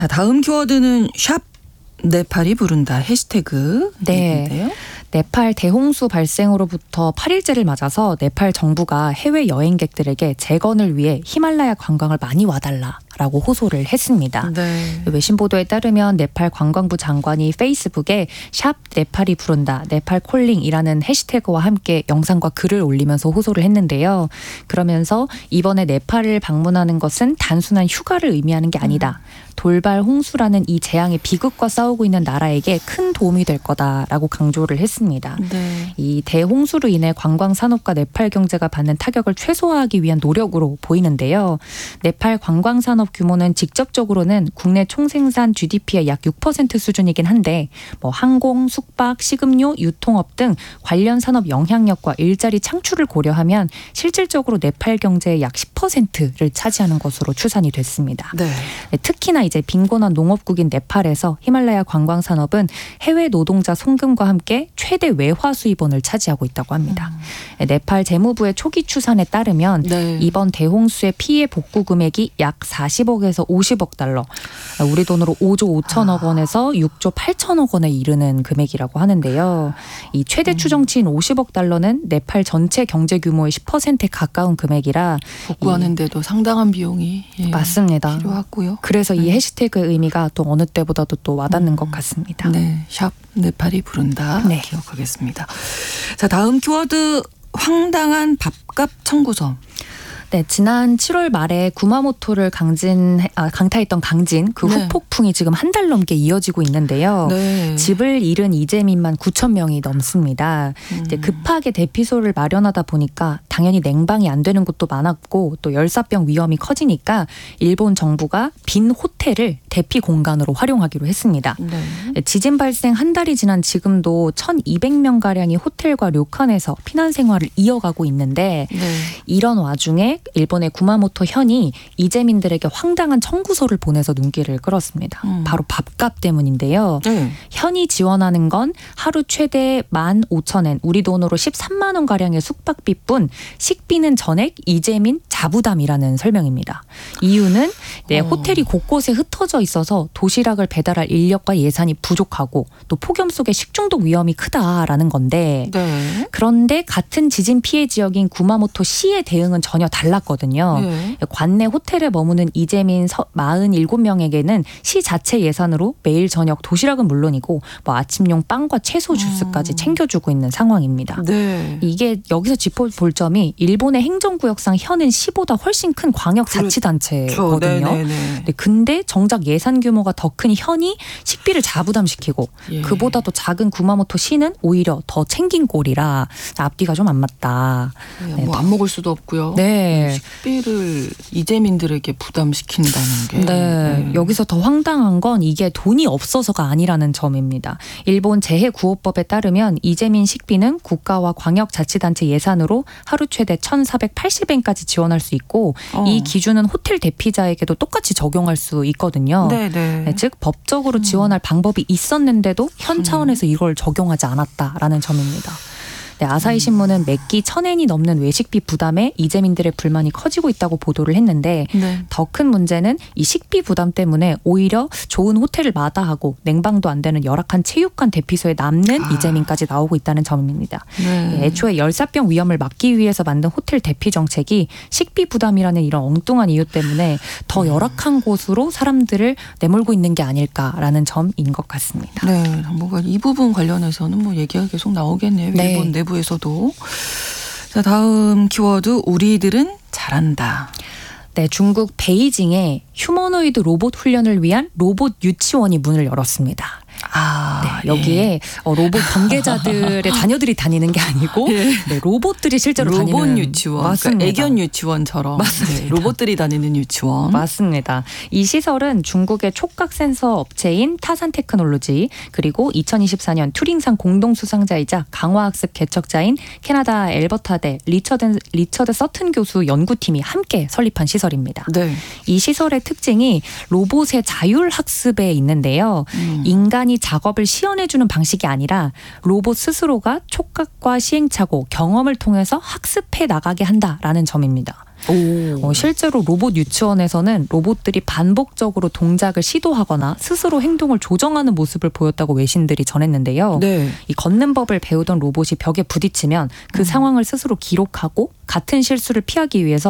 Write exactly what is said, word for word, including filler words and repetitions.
자, 다음 키워드는 샵 네팔이 부른다 해시태그. 네. 인데요. 네팔 대홍수 발생으로부터 팔 일째를 맞아서 네팔 정부가 해외 여행객들에게 재건을 위해 히말라야 관광을 많이 와달라라고 호소를 했습니다. 네. 외신 보도에 따르면 네팔 관광부 장관이 페이스북에 샵 네팔이 부른다, 네팔 콜링이라는 해시태그와 함께 영상과 글을 올리면서 호소를 했는데요. 그러면서 이번에 네팔을 방문하는 것은 단순한 휴가를 의미하는 게 아니다. 돌발 홍수라는 이 재앙의 비극과 싸우고 있는 나라에게 큰 도움이 될 거다라고 강조를 했습니다. 네. 이 대홍수로 인해 관광 산업과 네팔 경제가 받는 타격을 최소화하기 위한 노력으로 보이는데요. 네팔 관광 산업 규모는 직접적으로는 국내 총생산 지디피의 약 육 퍼센트 수준이긴 한데 뭐 항공, 숙박, 식음료, 유통업 등 관련 산업 영향력과 일자리 창출을 고려하면 실질적으로 네팔 경제의 약 십 퍼센트를 차지하는 것으로 추산이 됐습니다. 네. 특히나 이제 빈곤한 농업국인 네팔에서 히말라야 관광 산업은 해외 노동자 송금과 함께 최대 외화 수입원을 차지하고 있다고 합니다. 음. 네팔 재무부의 초기 추산에 따르면 네. 이번 대홍수의 피해 복구 금액이 약 사십억에서 오십억 달러, 우리 돈으로 오조 오천억 원에서 육조 팔천억 원에 이르는 금액이라고 하는데요. 이 최대 추정치인 오십억 달러는 네팔 전체 경제 규모의 십 퍼센트에 가까운 금액이라 복구하는데도 상당한 비용이 예, 맞습니다. 필요하고요. 그래서 이 네. 해시태그의 의미가 또 어느 때보다도 또 와닿는 음. 것 같습니다. 네, 샵 네팔이 부른다. 네. 기억하겠습니다. 자, 다음 키워드 황당한 밥값 청구서. 네, 지난 칠월 말에 구마모토를 강진, 아, 강타했던 강진 그 네. 후폭풍이 지금 한 달 넘게 이어지고 있는데요. 네. 집을 잃은 이재민만 구천 명이 넘습니다. 음. 이제 급하게 대피소를 마련하다 보니까 당연히 냉방이 안 되는 곳도 많았고 또 열사병 위험이 커지니까 일본 정부가 빈 호텔을 대피 공간으로 활용하기로 했습니다. 네. 지진 발생 한 달이 지난 지금도 천이백 명가량이 호텔과 료칸에서 피난 생활을 이어가고 있는데 네. 이런 와중에 일본의 구마모토 현이 이재민들에게 황당한 청구서를 보내서 눈길을 끌었습니다. 음. 바로 밥값 때문인데요. 네. 현이 지원하는 건 하루 최대 만 오천 엔, 우리 돈으로 십삼만 원가량의 숙박비뿐 식비는 전액 이재민 자부담이라는 설명입니다. 이유는 네, 어. 호텔이 곳곳에 흩어져 있어서 도시락을 배달할 인력과 예산이 부족하고 또 폭염 속에 식중독 위험이 크다라는 건데 네. 그런데 같은 지진 피해 지역인 구마모토 시의 대응은 전혀 달랐거든요. 네. 관내 호텔에 머무는 이재민 사십칠 명에게는 시 자체 예산으로 매일 저녁 도시락은 물론이고 뭐 아침용 빵과 채소 주스까지 음. 챙겨주고 있는 상황입니다. 네. 이게 여기서 짚어볼 점이 일본의 행정구역상 현은 시보다 훨씬 큰 광역자치단체거든요. 네네네. 네, 근데 정작 예산 규모가 더 큰 현이 식비를 자부담시키고 예. 그보다 더 작은 구마모토 시는 오히려 더 챙긴 꼴이라 앞뒤가 좀 안 맞다. 네, 뭐 안 먹을 수도 없고요. 네. 식비를 이재민들에게 부담시킨다는 게. 네. 네. 여기서 더 황당한 건 이게 돈이 없어서가 아니라는 점입니다. 일본 재해구호법에 따르면 이재민 식비는 국가와 광역자치단체 예산으로 하루 최대 천사백팔십 엔까지 지원할 수 있고 어. 이 기준은 호텔 대피자에게도 똑같이 적용할 수 있거든요. 네네. 네, 즉 법적으로 지원할 방법이 있었는데도 현 차원에서 이걸 적용하지 않았다라는 점입니다. 네, 아사히 신문은 매끼 천 엔이 넘는 외식비 부담에 이재민들의 불만이 커지고 있다고 보도를 했는데 네. 더 큰 문제는 이 식비 부담 때문에 오히려 좋은 호텔을 마다하고 냉방도 안 되는 열악한 체육관 대피소에 남는 아. 이재민까지 나오고 있다는 점입니다. 네. 네, 애초에 열사병 위험을 막기 위해서 만든 호텔 대피 정책이 식비 부담이라는 이런 엉뚱한 이유 때문에 더 열악한 곳으로 사람들을 내몰고 있는 게 아닐까라는 점인 것 같습니다. 네, 뭐가 이 부분 관련해서는 뭐 얘기가 계속 나오겠네요. 네. 일본 내부에서도. 자, 다음 키워드 우리들은 잘한다. 네, 중국 베이징에 휴머노이드 로봇 훈련을 위한 로봇 유치원이 문을 열었습니다. 아, 네, 여기에 예. 어, 로봇 관계자들의 자녀들이 다니는 게 아니고 예. 네, 로봇들이 실제로 로봇 다니는 유치원, 맞습니다. 그러니까 애견 유치원처럼 맞습니다. 네, 로봇들이 다니는 유치원. 맞습니다. 이 시설은 중국의 촉각 센서 업체인 타산 테크놀로지 그리고 이천이십사 년 튜링상 공동 수상자이자 강화학습 개척자인 캐나다 엘버타대 리처드, 리처드 서튼 교수 연구팀이 함께 설립한 시설입니다. 네. 이 시설의 특징이 로봇의 자율학습에 있는데요. 음. 인간이 작업을 시연해주는 방식이 아니라 로봇 스스로가 촉각과 시행착오, 경험을 통해서 학습해 나가게 한다라는 점입니다. 오. 어, 실제로 로봇 유치원에서는 로봇들이 반복적으로 동작을 시도하거나 스스로 행동을 조정하는 모습을 보였다고 외신들이 전했는데요. 네. 이 걷는 법을 배우던 로봇이 벽에 부딪히면 그 음. 상황을 스스로 기록하고 같은 실수를 피하기 위해서